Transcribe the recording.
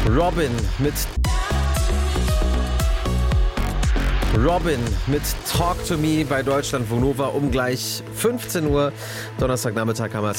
mit Talk to Me bei Deutschlandfunk Nova um gleich 15 Uhr. Donnerstagnachmittag haben wir